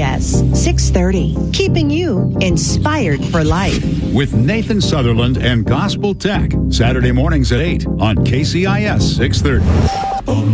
KCIS 630, keeping you inspired for life. With Nathan Sutherland and Gospel Tech, Saturday mornings at 8 on KCIS 630.